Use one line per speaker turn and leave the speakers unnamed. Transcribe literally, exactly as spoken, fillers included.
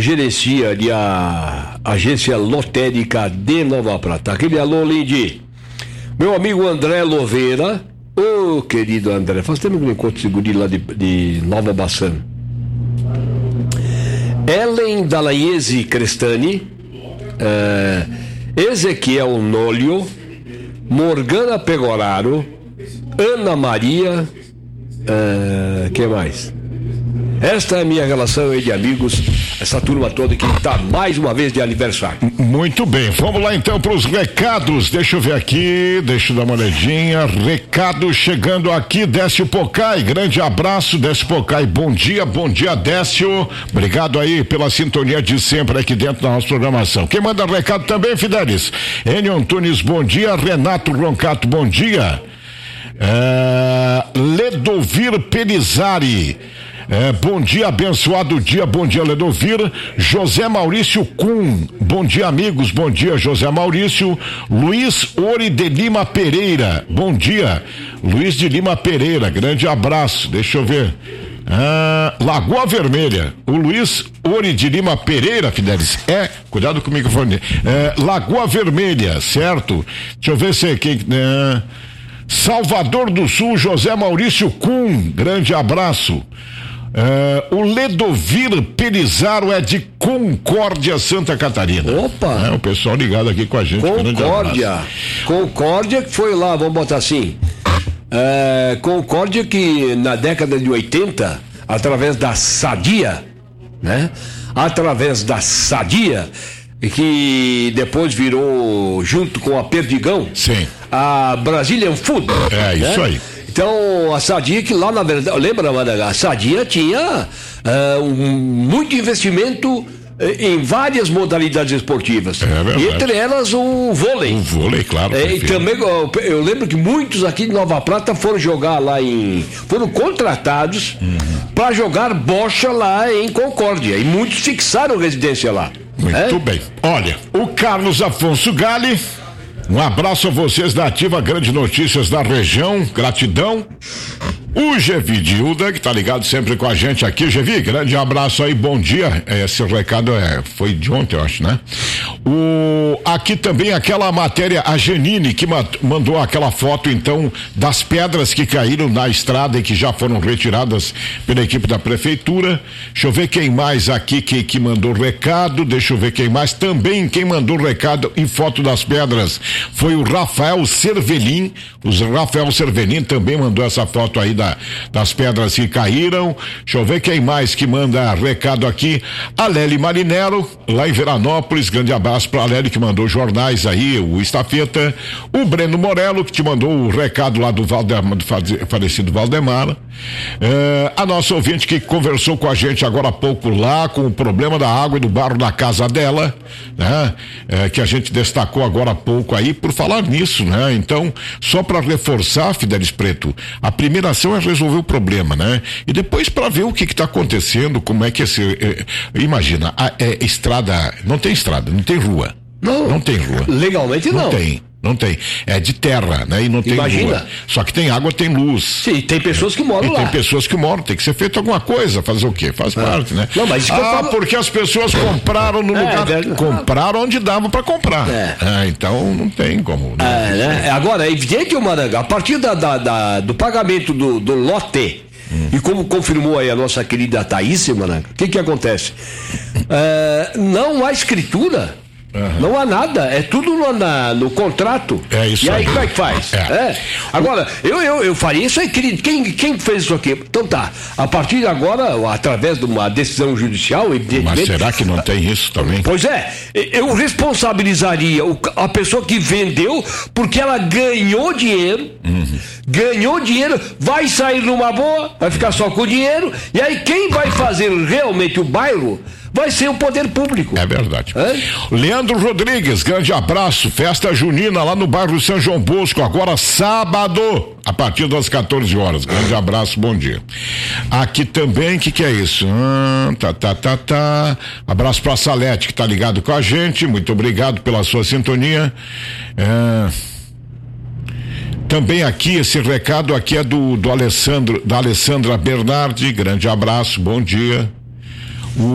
gerencia ali a agência lotérica de Nova Prata. Aquele alô, Lindy. Meu amigo André Loveira. Ô, oh, querido André, faz tempo que eu encontro esse guri lá de, de Nova Baçã. Ellen Dalaiese Crestani, é, Ezequiel Nolio, Morgana Pegoraro, Ana Maria, é, quem mais? Esta é a minha relação aí de amigos, essa turma toda que está mais uma vez de aniversário.
Muito bem, vamos lá então para os recados. Deixa eu ver aqui, deixa eu dar uma olhadinha. Recado chegando aqui, Décio Pocai, grande abraço, Décio Pocai, bom dia, bom dia, Décio. Obrigado aí pela sintonia de sempre aqui dentro da nossa programação. Quem manda recado também, Fidelis? Enio Antunes, bom dia. Renato Roncato, bom dia. É, Ledovir Pelizari. É, bom dia, abençoado dia, bom dia, Ledovir. José Maurício Kuhn, bom dia, amigos, bom dia, José Maurício. Luiz Ori de Lima Pereira, bom dia, Luiz de Lima Pereira, grande abraço, deixa eu ver. Ah, Lagoa Vermelha, o Luiz Ori de Lima Pereira, Fidelis, é, cuidado com o microfone, é, Lagoa Vermelha, certo? Deixa eu ver se é quem. É, Salvador do Sul, José Maurício Kuhn, grande abraço. Uh, o Ledovir Pelizaro é de Concórdia, Santa Catarina.
Opa!
É, o pessoal ligado aqui com a gente.
Concórdia. Concórdia que foi lá, vamos botar assim. Uh, Concórdia que na década de oitenta, através da Sadia, né? Através da Sadia, que depois virou, junto com a Perdigão,
sim,
a Brazilian Food.
É, né? Isso aí.
Então, a Sadia, que lá na verdade, lembra, Madagascar? A Sadia tinha uh, um, muito investimento uh, em várias modalidades esportivas. É entre elas o vôlei.
O vôlei, claro.
É, e também, eu, eu lembro que muitos aqui de Nova Prata foram jogar lá em. Foram contratados uhum. para jogar bocha lá em Concórdia. E muitos fixaram residência lá.
Muito é? bem. Olha, o Carlos Afonso Gali. Um abraço a vocês da Ativa, grandes notícias da região, gratidão. O Gevi Dilda, que tá ligado sempre com a gente aqui. Gevi, grande abraço aí, bom dia. Esse recado é, foi de ontem, eu acho, né? O, aqui também aquela matéria, a Janine, que mandou aquela foto, então, das pedras que caíram na estrada e que já foram retiradas pela equipe da prefeitura. Deixa eu ver quem mais aqui que, que mandou recado, deixa eu ver quem mais. Também quem mandou recado em foto das pedras foi o Rafael Cervelin. O Rafael Cervelin também mandou essa foto aí da, das pedras que caíram. Deixa eu ver quem mais que manda recado aqui. A Lely Marinero, lá em Veranópolis, grande abraço pra Lely que mandou jornais aí, o Estafeta. O Breno Morello, que te mandou o recado lá do, Valdemar, do falecido Valdemar. É, a nossa ouvinte que conversou com a gente agora há pouco lá com o problema da água e do barro da casa dela, né? É, que a gente destacou agora há pouco aí por falar nisso, né? Então, só para reforçar, Fidelis Preto, a primeira ação é resolver o problema, né? E depois para ver o que que tá acontecendo, como é que esse, é, imagina, a, é, estrada, não tem estrada, não tem rua.
Não,
não tem rua.
Legalmente não.
Não tem. Não tem, é de terra, né? E não tem
Imagina.
rua. Só que tem água, tem luz.
Sim, tem pessoas que moram
e
lá.
Tem pessoas que moram, tem que ser feito alguma coisa, fazer o quê? Faz é. parte, né?
Não, mas isso
ah,
que eu falo...
porque as pessoas compraram no
é,
lugar,
é
compraram onde dava para comprar.
É.
Ah, então não tem como. Né?
É, né? Agora, é evidente, Maranga, a partir da, da, da, do pagamento do, do lote, hum. e como confirmou aí a nossa querida Thaís, Maranga, o que que acontece? É, não há escritura. Uhum. Não há nada, é tudo no, na, no contrato.
É isso.
E aí,
aí
como é que faz?
É.
É. Agora, eu, eu, eu faria isso aí, querido. Quem, quem fez isso aqui? Então tá, a partir de agora, através de uma decisão judicial, evidentemente.
Mas será que não tem isso também?
Pois é, eu responsabilizaria o, a pessoa que vendeu, porque ela ganhou dinheiro, uhum. ganhou dinheiro, vai sair numa boa, vai ficar só com o dinheiro, e aí quem vai fazer realmente o bairro vai ser o poder público.
É verdade.
É?
Leandro Rodrigues, grande abraço, festa junina lá no bairro São João Bosco, agora sábado, a partir das quatorze horas. Grande abraço, bom dia. Aqui também, o que que é isso? Hum, tá, tá, tá, tá. Abraço pra Salete, que tá ligado com a gente, muito obrigado pela sua sintonia. É... Também aqui, esse recado aqui é do, do Alessandro, da Alessandra Bernardi, grande abraço, bom dia.